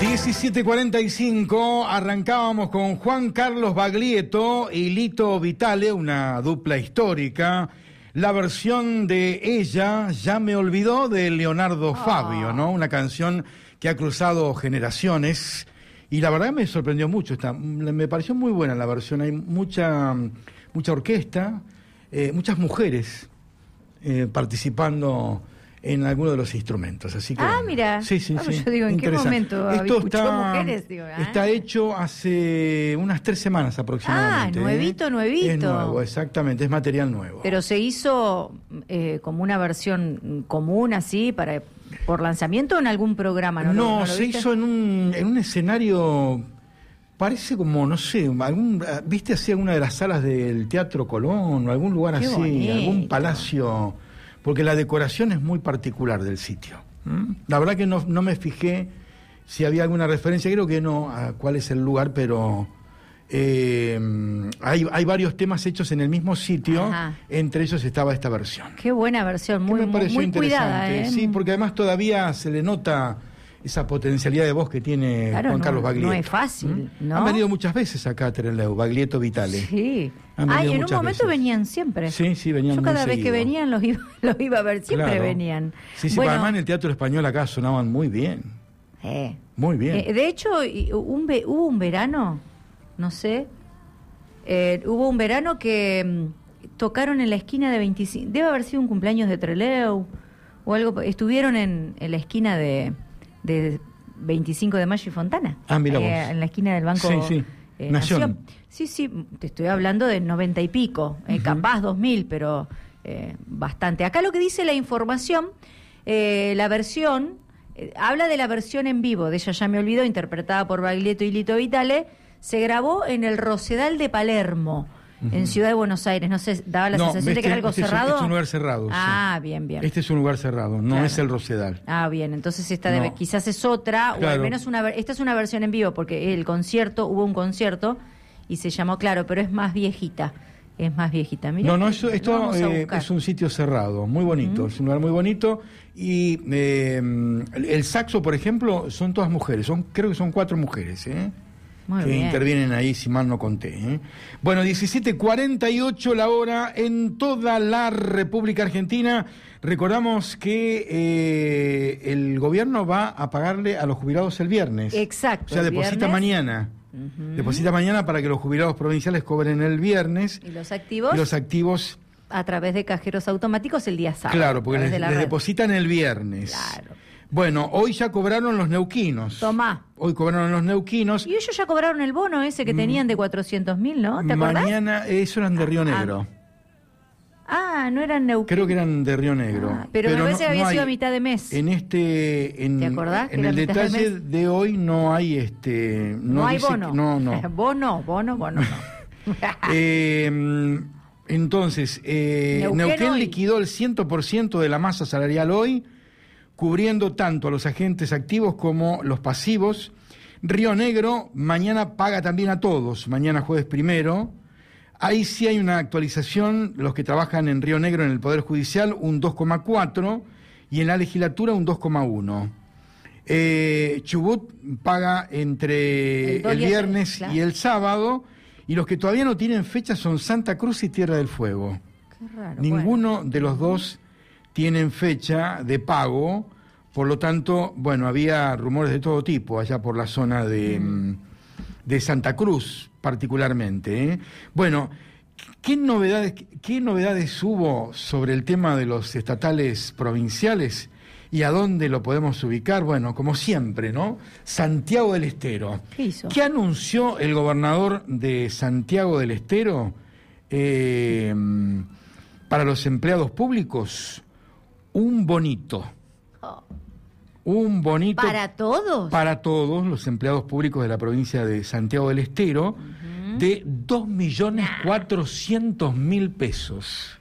17:45, arrancábamos con Juan Carlos Baglietto y Lito Vitale, una dupla histórica. La versión de Ella, Ya me olvidó, de Leonardo Fabio, ¿no? Una canción que ha cruzado generaciones y la verdad me sorprendió mucho. Me pareció muy buena la versión. Hay mucha orquesta, muchas mujeres participando en alguno de los instrumentos, así que... mira. Sí. Yo digo, ¿en qué momento escuchó mujeres? Digo, Está hecho hace unas 3 semanas aproximadamente. Nuevito. Es nuevo, exactamente, es material nuevo. Pero se hizo como una versión común, así, por lanzamiento o en algún programa, ¿no? No, se hizo en un escenario... Parece como, no sé, ¿viste así alguna de las salas del Teatro Colón o algún lugar Qué así, bonito. algún palacio? Porque la decoración es muy particular del sitio. La verdad que no me fijé si había alguna referencia, creo que no, a cuál es el lugar, pero hay varios temas hechos en el mismo sitio. Ajá. Entre ellos estaba esta versión. Qué buena versión, muy, me pareció muy interesante, cuidada, ¿eh? Sí, porque además todavía se le nota esa potencialidad de voz que tiene Juan Carlos Baglietto. No es fácil, ¿no? Han venido muchas veces acá a Trelew, Baglietto Vitale. Sí. En un momento venían siempre. Sí, venían. Yo cada vez que venían los iba a ver, siempre venían. Sí, bueno, además en el Teatro Español acá sonaban muy bien. Muy bien. De hecho, hubo un verano, no sé, hubo un verano que tocaron en la esquina de 25, debe haber sido un cumpleaños de Trelew o algo, estuvieron en la esquina de 25 de Mayo y Fontana. Mira vos. En la esquina del Banco Nación. Sí, te estoy hablando de 90 y pico, capaz 2000, pero bastante. Acá lo que dice la información, la versión, habla de la versión en vivo de Ella Ya me olvidó, interpretada por Baglietto y Lito Vitale, se grabó en el Rosedal de Palermo, en Ciudad de Buenos Aires. No sé, daba la sensación de que era algo cerrado. Este es un lugar cerrado. Bien. Este es un lugar cerrado, no es el Rosedal. Bien, entonces esta quizás es otra, claro. O al menos esta es una versión en vivo, porque hubo un concierto y se llamó, claro, pero es más viejita. Mirá, esto es un sitio cerrado, muy bonito, es un lugar muy bonito. Y el saxo, por ejemplo, son todas mujeres, creo que son 4 mujeres, Muy que bien. intervienen ahí, si mal no conté. Bueno, 17:48 la hora en toda la República Argentina. Recordamos que el gobierno va a pagarle a los jubilados el viernes. Exacto. O sea, deposita mañana. Deposita mañana para que los jubilados provinciales cobren el viernes. ¿Y los activos? A través de cajeros automáticos el día sábado. Claro, porque les depositan el viernes. Claro. Bueno, hoy ya cobraron los neuquinos. Tomá. Hoy cobraron los neuquinos. Y ellos ya cobraron el bono ese que tenían de 400.000, ¿no? ¿Te acordás? Mañana, eso eran de Río Negro. No eran neuquinos. Creo que eran de Río Negro. Pero me parece que había sido a mitad de mes. ¿Te acordás? En el detalle de hoy no hay No hay bono. No. Bono no. Entonces, Neuquén liquidó el 100% de la masa salarial hoy, cubriendo tanto a los agentes activos como los pasivos. Río Negro mañana paga también a todos, mañana jueves 1. Ahí sí hay una actualización, los que trabajan en Río Negro en el Poder Judicial, un 2,4, y en la legislatura un 2,1. Chubut paga entre el viernes y el sábado, y los que todavía no tienen fecha son Santa Cruz y Tierra del Fuego. Qué raro. Ninguno de los dos tienen fecha de pago, por lo tanto, había rumores de todo tipo allá por la zona de Santa Cruz particularmente. Bueno, ¿qué novedades hubo sobre el tema de los estatales provinciales y a dónde lo podemos ubicar? Bueno, como siempre, ¿no? Santiago del Estero. ¿Qué hizo? ¿Qué anunció el gobernador de Santiago del Estero para los empleados públicos? Un bonito. Un bonito. ¿Para todos? Para todos los empleados públicos de la provincia de Santiago del Estero, de 2.400.000 pesos.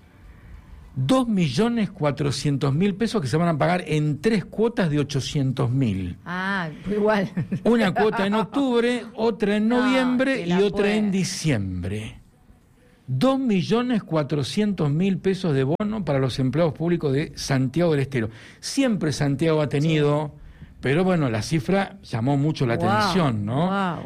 2.400.000 pesos que se van a pagar en 3 cuotas de 800.000. Igual. Una cuota en octubre, otra en noviembre y otra en diciembre. 2.400.000 pesos de bono para los empleados públicos de Santiago del Estero. Siempre Santiago ha tenido Pero bueno, la cifra llamó mucho la atención, ¿no? Wow.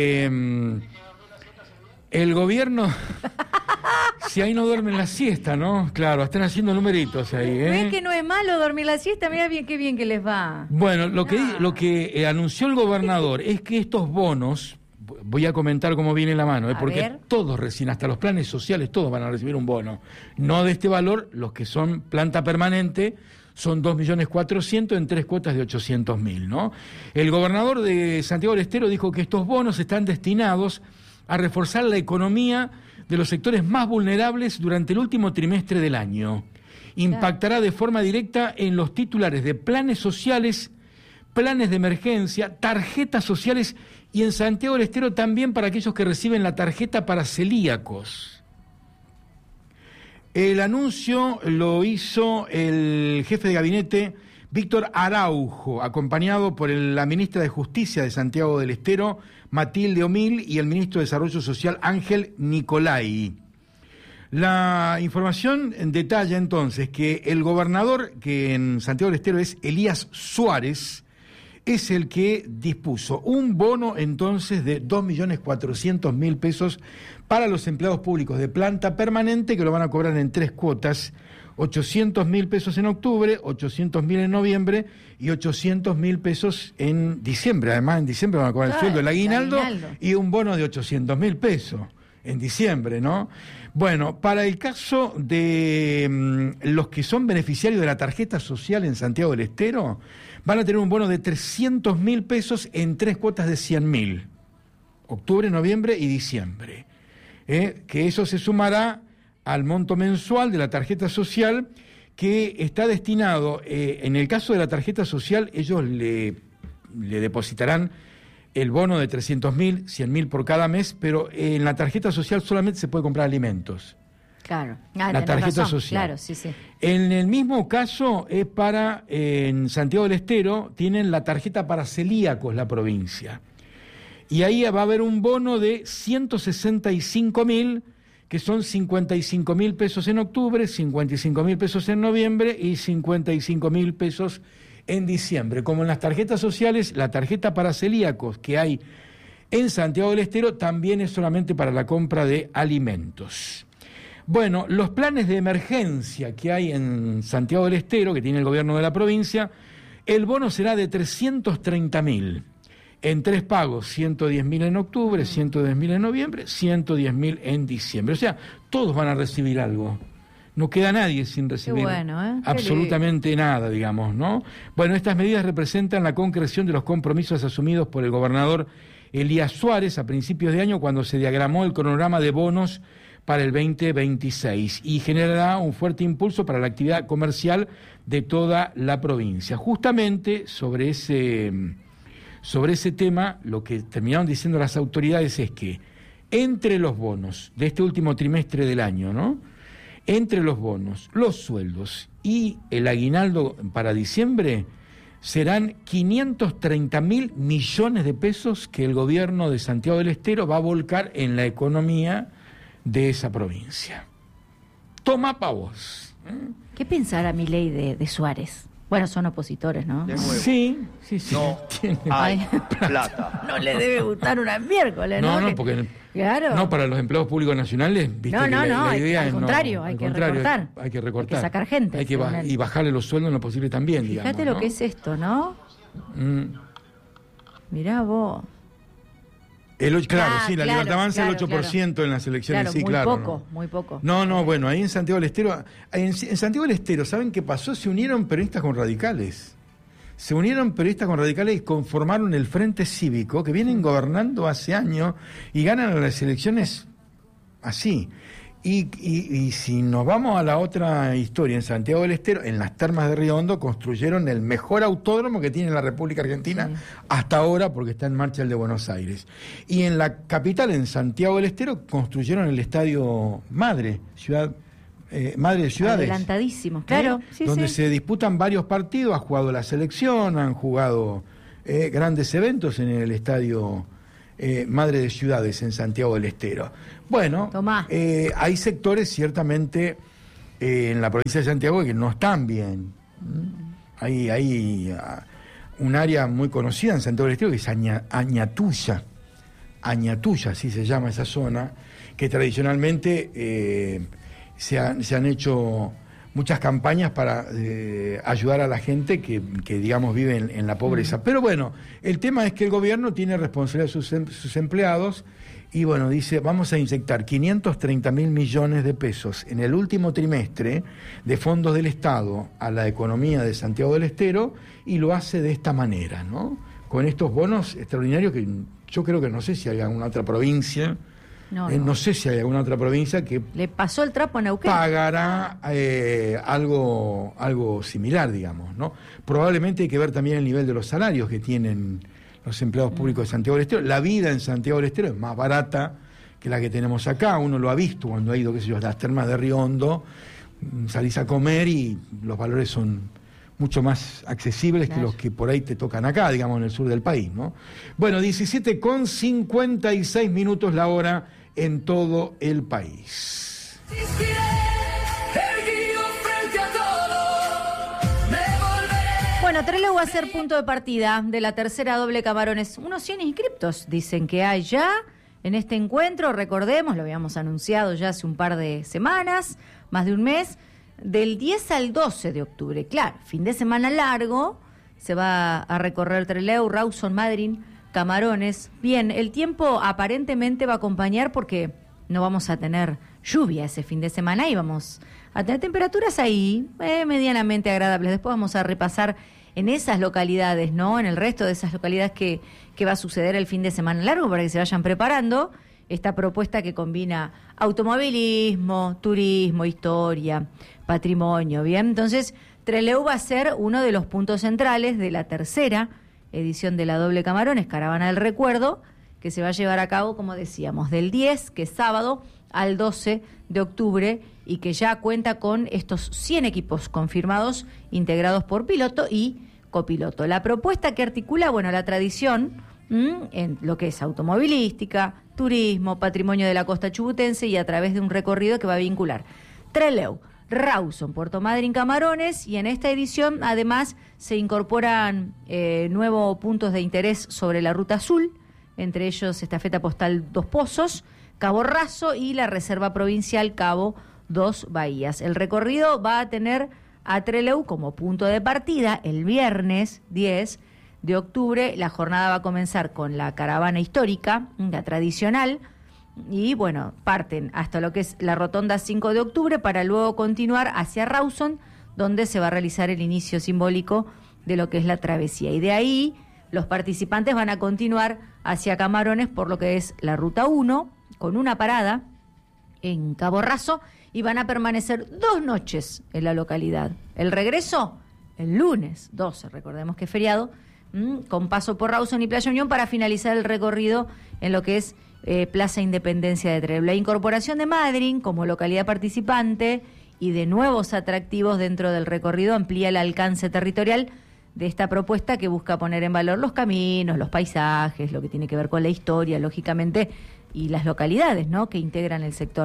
El gobierno, si ahí no duermen la siesta, ¿no? Claro, están haciendo numeritos ahí, ¿eh? ¿Ves que no es malo dormir la siesta? Mira bien, qué bien que les va. Bueno, lo que anunció el gobernador es que estos bonos, voy a comentar cómo viene la mano, porque todos recién, hasta los planes sociales, todos van a recibir un bono. No de este valor, los que son planta permanente son 2.400.000 en 3 cuotas de 800.000, ¿no? El gobernador de Santiago del Estero dijo que estos bonos están destinados a reforzar la economía de los sectores más vulnerables durante el último trimestre del año. Impactará de forma directa en los titulares de planes sociales, planes de emergencia, tarjetas sociales y en Santiago del Estero también para aquellos que reciben la tarjeta para celíacos. El anuncio lo hizo el jefe de gabinete Víctor Araujo, acompañado por la ministra de Justicia de Santiago del Estero, Matilde Omil, y el ministro de Desarrollo Social, Ángel Nicolai. La información detalla entonces que el gobernador, que en Santiago del Estero es Elías Suárez, es el que dispuso un bono entonces de 2.400.000 pesos para los empleados públicos de planta permanente, que lo van a cobrar en 3 cuotas, 800.000 pesos en octubre, 800.000 en noviembre y 800.000 pesos en diciembre. Además, en diciembre van a cobrar el sueldo, el aguinaldo y un bono de 800.000 pesos en diciembre, ¿no? Bueno, para el caso de los que son beneficiarios de la tarjeta social en Santiago del Estero, van a tener un bono de 300.000 pesos en 3 cuotas de 100.000. Octubre, noviembre y diciembre. Que eso se sumará al monto mensual de la tarjeta social, que está destinado, en el caso de la tarjeta social, ellos le depositarán el bono de 300.000, 100.000 por cada mes, pero en la tarjeta social solamente se puede comprar alimentos. Claro. La tarjeta social. Claro, sí. En el mismo caso es para, en Santiago del Estero, tienen la tarjeta para celíacos, la provincia. Y ahí va a haber un bono de 165.000, que son 55.000 pesos en octubre, 55.000 pesos en noviembre y 55.000 pesos en diciembre. Como en las tarjetas sociales, la tarjeta para celíacos que hay en Santiago del Estero también es solamente para la compra de alimentos. Bueno, los planes de emergencia que hay en Santiago del Estero, que tiene el gobierno de la provincia, el bono será de 330.000. En 3 pagos, 110.000 en octubre, 110.000 en noviembre, 110.000 en diciembre. O sea, todos van a recibir algo. No queda nadie sin recibir absolutamente nada, digamos, ¿no? Bueno, estas medidas representan la concreción de los compromisos asumidos por el gobernador Elías Suárez a principios de año, cuando se diagramó el cronograma de bonos para el 2026 y generará un fuerte impulso para la actividad comercial de toda la provincia. Justamente sobre ese tema, lo que terminaron diciendo las autoridades es que entre los bonos de este último trimestre del año, ¿no? Entre los bonos, los sueldos y el aguinaldo para diciembre, serán 530.000 millones de pesos que el gobierno de Santiago del Estero va a volcar en la economía de esa provincia. Toma pa' vos. ¿Qué pensará Milei de Suárez? Bueno, son opositores, ¿no? Sí. No hay plata. No le debe gustar una miércoles, ¿no? No, porque claro. No, para los empleados públicos nacionales, viste, no, la idea al contrario, hay que recortar. Hay que recortar. Hay que sacar gente. Y bajarle los sueldos en lo posible también, Fíjate digamos, lo que es esto, ¿no? Mirá vos. Claro, la Libertad Avanza el 8% en las elecciones, Muy poco. No, bueno, ahí en Santiago del Estero, en Santiago del Estero, ¿saben qué pasó? Se unieron peronistas con radicales. Y conformaron el Frente Cívico, que vienen gobernando hace años y ganan las elecciones así. Y si nos vamos a la otra historia, en Santiago del Estero, en las termas de Río Hondo, construyeron el mejor autódromo que tiene la República Argentina hasta ahora, porque está en marcha el de Buenos Aires. Y en la capital, en Santiago del Estero, construyeron el estadio Madre de Ciudades. Adelantadísimos, claro. Donde se disputan varios partidos, ha jugado la selección, han jugado grandes eventos en el estadio Madre de Ciudades en Santiago del Estero. Bueno, hay sectores ciertamente en la provincia de Santiago que no están bien. Hay un área muy conocida en Santiago del Estero, que es Añatuya. Añatuya, así se llama esa zona, que tradicionalmente se han hecho muchas campañas para ayudar a la gente que digamos, vive en la pobreza. Pero bueno, el tema es que el gobierno tiene responsabilidad de sus empleados y bueno, dice, vamos a inyectar 530.000 millones de pesos en el último trimestre de fondos del Estado a la economía de Santiago del Estero y lo hace de esta manera, ¿no? Con estos bonos extraordinarios que yo creo que no sé si hay alguna otra provincia... No sé si hay alguna otra provincia que le pasó el trapo a Neuquén. Pagará algo similar, digamos, ¿no? Probablemente hay que ver también el nivel de los salarios que tienen los empleados públicos de Santiago del Estero. La vida en Santiago del Estero es más barata que la que tenemos acá. Uno lo ha visto cuando ha ido, qué sé yo, a las termas de Río Hondo, salís a comer y los valores son mucho más accesibles que los que por ahí te tocan acá, digamos, en el sur del país, ¿no? Bueno, 17:56 la hora en todo el país. Bueno, Trelew va a ser punto de partida de la tercera doble Camarones. Unos 100 inscriptos dicen que hay ya en este encuentro. Recordemos, lo habíamos anunciado ya hace un par de semanas, más de un mes, del 10 al 12 de octubre. Claro, fin de semana largo, se va a recorrer Trelew, Rawson, Madryn, Camarones. Bien, el tiempo aparentemente va a acompañar porque no vamos a tener lluvia ese fin de semana y vamos a tener temperaturas ahí medianamente agradables. Después vamos a repasar en esas localidades, ¿no? En el resto de esas localidades que va a suceder el fin de semana largo para que se vayan preparando esta propuesta que combina automovilismo, turismo, historia, patrimonio. Bien, entonces Trelew va a ser uno de los puntos centrales de la tercera edición de la doble Camarones, Caravana del Recuerdo, que se va a llevar a cabo, como decíamos, del 10, que es sábado, al 12 de octubre y que ya cuenta con estos 100 equipos confirmados, integrados por piloto y copiloto. La propuesta que articula, bueno, la tradición en lo que es automovilística, turismo, patrimonio de la costa chubutense y a través de un recorrido que va a vincular Trelew, Rawson, Puerto Madryn, Camarones, y en esta edición además se incorporan nuevos puntos de interés sobre la Ruta Azul, entre ellos Estafeta Postal Dos Pozos, Cabo Raso y la Reserva Provincial Cabo Dos Bahías. El recorrido va a tener a Trelew como punto de partida el viernes 10 de octubre. La jornada va a comenzar con la caravana histórica, la tradicional, y bueno, parten hasta lo que es la rotonda 5 de octubre para luego continuar hacia Rawson, donde se va a realizar el inicio simbólico de lo que es la travesía. Y de ahí los participantes van a continuar hacia Camarones por lo que es la Ruta 1, con una parada en Cabo Raso, y van a permanecer 2 noches en la localidad. El regreso, el lunes 12, recordemos que es feriado, con paso por Rawson y Playa Unión para finalizar el recorrido en lo que es Plaza Independencia de Trelew. La incorporación de Madryn como localidad participante y de nuevos atractivos dentro del recorrido amplía el alcance territorial de esta propuesta que busca poner en valor los caminos, los paisajes, lo que tiene que ver con la historia, lógicamente, y las localidades, ¿no?, que integran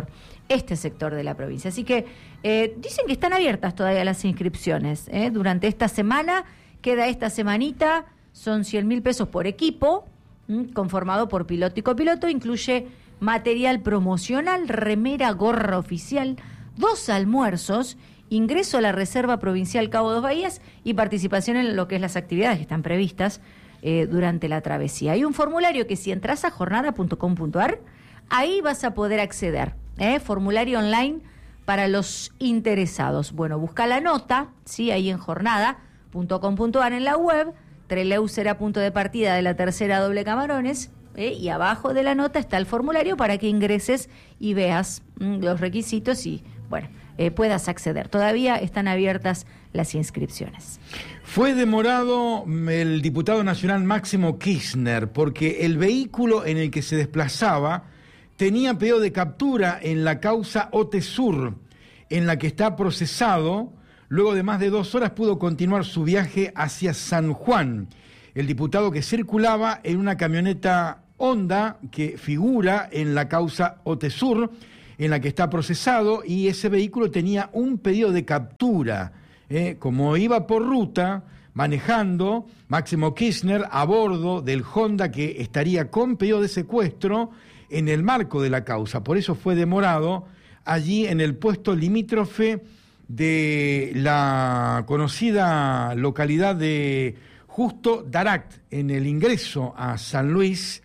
este sector de la provincia. Así que dicen que están abiertas todavía las inscripciones. Durante esta semana, queda esta semanita, son 100.000 pesos por equipo, conformado por piloto y copiloto, incluye material promocional, remera, gorra oficial, 2 almuerzos, ingreso a la Reserva Provincial Cabo Dos Bahías y participación en lo que es las actividades que están previstas durante la travesía. Hay un formulario que si entras a jornada.com.ar, ahí vas a poder acceder, formulario online para los interesados. Bueno, busca la nota, ¿sí?, ahí en jornada.com.ar en la web. Trelew será punto de partida de la tercera doble Camarones, y abajo de la nota está el formulario para que ingreses y veas los requisitos y, bueno, puedas acceder. Todavía están abiertas las inscripciones. Fue demorado el diputado nacional Máximo Kirchner porque el vehículo en el que se desplazaba tenía pedido de captura en la causa Otesur, en la que está procesado. Luego de más de 2 horas pudo continuar su viaje hacia San Juan. El diputado, que circulaba en una camioneta Honda que figura en la causa Otesur, en la que está procesado, y ese vehículo tenía un pedido de captura. Como iba por ruta, manejando Máximo Kirchner a bordo del Honda que estaría con pedido de secuestro en el marco de la causa. Por eso fue demorado allí en el puesto limítrofe de la conocida localidad de Justo Daract, en el ingreso a San Luis,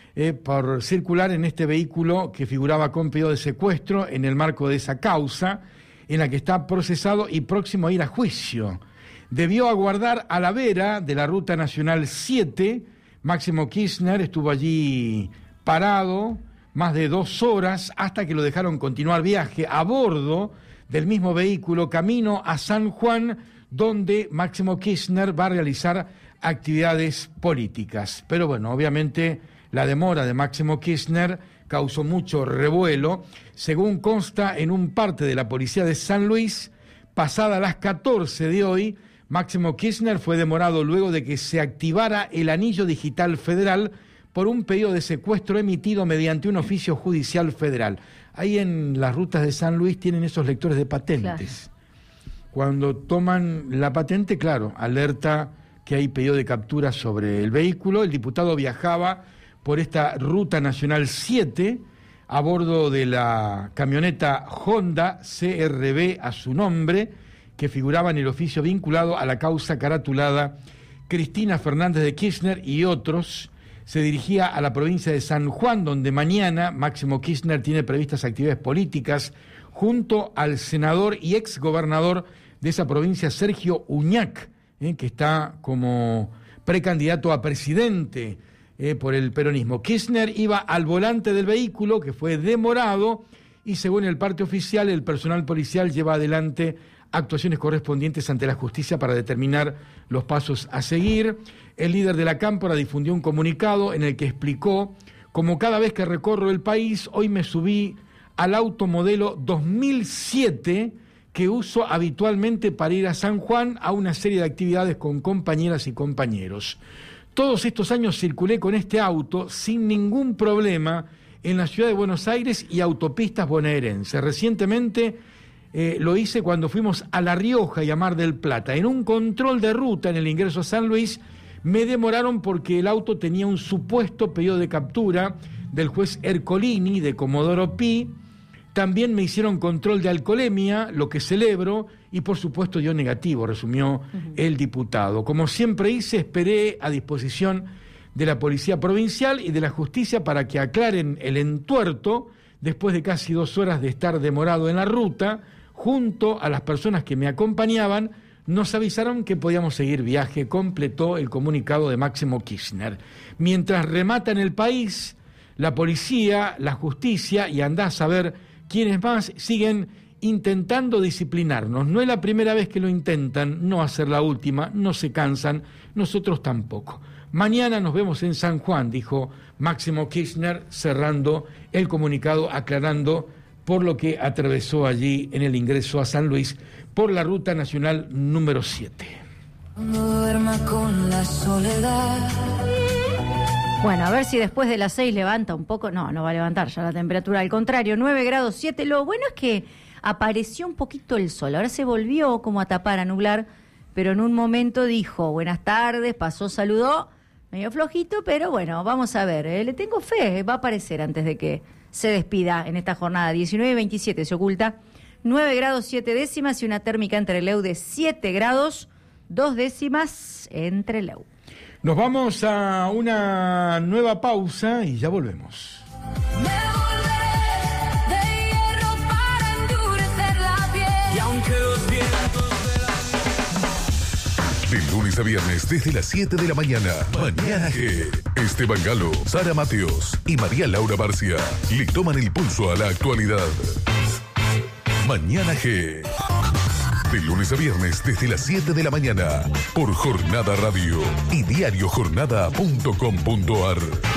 por circular en este vehículo que figuraba con pedido de secuestro en el marco de esa causa, en la que está procesado y próximo a ir a juicio. Debió aguardar a la vera de la Ruta Nacional 7. Máximo Kirchner estuvo allí parado más de 2 horas hasta que lo dejaron continuar viaje a bordo del mismo vehículo camino a San Juan, donde Máximo Kirchner va a realizar actividades políticas. Pero bueno, obviamente la demora de Máximo Kirchner causó mucho revuelo. Según consta en un parte de la policía de San Luis, pasada las 14 de hoy, Máximo Kirchner fue demorado luego de que se activara el anillo digital federal por un pedido de secuestro emitido mediante un oficio judicial federal. Ahí en las rutas de San Luis tienen esos lectores de patentes. Claro. Cuando toman la patente, claro, alerta que hay pedido de captura sobre el vehículo. El diputado viajaba por esta Ruta Nacional 7 a bordo de la camioneta Honda CRB a su nombre, que figuraba en el oficio vinculado a la causa caratulada Cristina Fernández de Kirchner y otros. Se dirigía a la provincia de San Juan, donde mañana Máximo Kirchner tiene previstas actividades políticas junto al senador y exgobernador de esa provincia, Sergio Uñac, que está como precandidato a presidente por el peronismo. Kirchner iba al volante del vehículo, que fue demorado, y según el parte oficial, el personal policial lleva adelante actuaciones correspondientes ante la justicia para determinar los pasos a seguir. El líder de la Cámpora difundió un comunicado en el que explicó: como cada vez que recorro el país, hoy me subí al auto modelo 2007 que uso habitualmente para ir a San Juan a una serie de actividades con compañeras y compañeros. Todos estos años circulé con este auto sin ningún problema en la ciudad de Buenos Aires y autopistas bonaerenses. Recientemente lo hice cuando fuimos a La Rioja y a Mar del Plata. En un control de ruta en el ingreso a San Luis me demoraron porque el auto tenía un supuesto pedido de captura del juez Ercolini de Comodoro Pi. También me hicieron control de alcoholemia, lo que celebro, y por supuesto dio negativo, resumió el diputado. Como siempre hice, esperé a disposición de la Policía Provincial y de la Justicia para que aclaren el entuerto después de casi 2 horas de estar demorado en la ruta. Junto a las personas que me acompañaban, nos avisaron que podíamos seguir viaje, completó el comunicado de Máximo Kirchner. Mientras remata en el país, la policía, la justicia y andá a saber quiénes más siguen intentando disciplinarnos. No es la primera vez que lo intentan, no va a ser la última, no se cansan, nosotros tampoco. Mañana nos vemos en San Juan, dijo Máximo Kirchner, cerrando el comunicado, aclarando por lo que atravesó allí en el ingreso a San Luis por la Ruta Nacional número 7. Bueno, a ver si después de las 6 levanta un poco. No va a levantar ya la temperatura, al contrario, 9 grados 7. Lo bueno es que apareció un poquito el sol, ahora se volvió como a tapar, a nublar, pero en un momento dijo buenas tardes, pasó, saludó, medio flojito, pero bueno, vamos a ver, le tengo fe, va a aparecer antes de que se despida en esta jornada. 19:27 se oculta, 9 grados 7 décimas y una térmica en Trelew de 7 grados 2 décimas en Trelew. Nos vamos a una nueva pausa y ya volvemos. De lunes a viernes desde las 7 de la mañana. Mañana G. Esteban Galo, Sara Mateos y María Laura Barcia le toman el pulso a la actualidad. Mañana G. De lunes a viernes desde las 7 de la mañana por Jornada Radio y diariojornada.com.ar.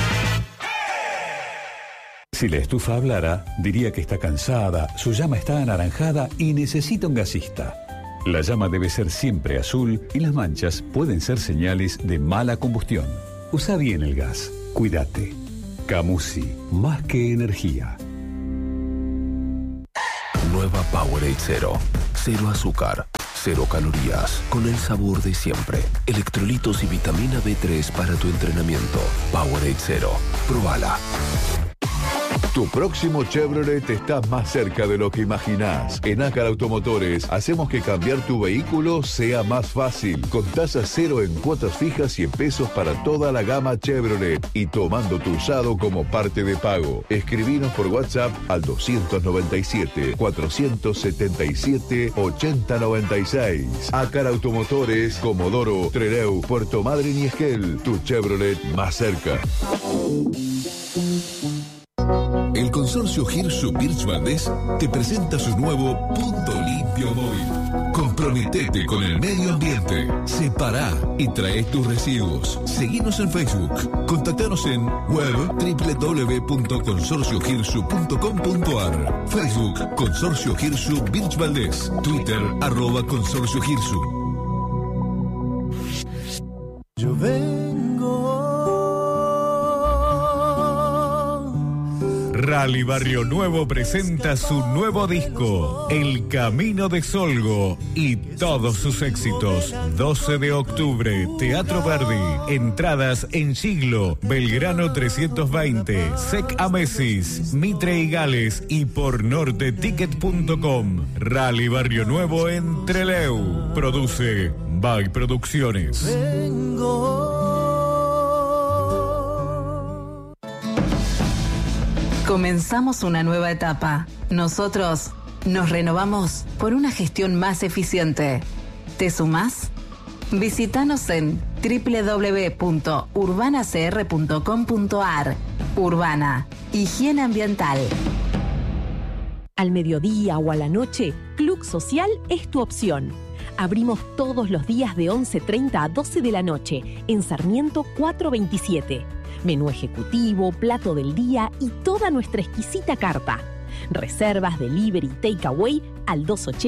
Si la estufa hablara, diría que está cansada, su llama está anaranjada y necesita un gasista. La llama debe ser siempre azul y las manchas pueden ser señales de mala combustión. Usa bien el gas. Cuídate. Camusi, más que energía. Nueva Powerade Zero. Cero azúcar, 0 calorías, con el sabor de siempre. Electrolitos y vitamina B3 para tu entrenamiento. Powerade 0. Probala. Tu próximo Chevrolet está más cerca de lo que imaginás. En Ácar Automotores hacemos que cambiar tu vehículo sea más fácil, con tasa cero en cuotas fijas y en pesos para toda la gama Chevrolet y tomando tu usado como parte de pago. Escribinos por WhatsApp al 297-477-8096. Ácar Automotores, Comodoro, Trelew, Puerto Madryn y Esquel. Tu Chevrolet más cerca. El consorcio Hirsu Birch Valdés te presenta su nuevo Punto Limpio Móvil. Comprometete con el medio ambiente. Separá y trae tus residuos. Seguinos en Facebook. Contactanos en web www.consorciohirsu.com.ar. Facebook Consorcio Hirsu Birch Valdés. Twitter @Consorcio Hirsu. Yo vengo. Rally Barrio Nuevo presenta su nuevo disco, El Camino de Solgo, y todos sus éxitos. 12 de octubre, Teatro Verdi. Entradas en Siglo, Belgrano 320, Sec Amesis, Mitre y Gales y por norteticket.com. Rally Barrio Nuevo en Trelew. Produce By Producciones. Comenzamos una nueva etapa. Nosotros nos renovamos por una gestión más eficiente. ¿Te sumás? Visítanos en www.urbanacr.com.ar. Urbana, higiene ambiental. Al mediodía o a la noche, Club Social es tu opción. Abrimos todos los días de 11:30 a 12 de la noche en Sarmiento 427. Menú ejecutivo, plato del día y toda nuestra exquisita carta. Reservas, delivery, takeaway al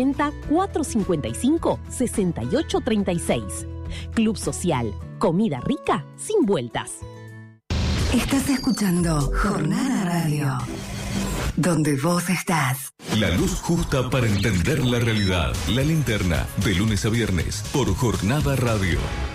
280-455-6836. Club Social, comida rica sin vueltas. Estás escuchando Jornada Radio, donde vos estás. La luz justa para entender la realidad. La Linterna, de lunes a viernes, por Jornada Radio.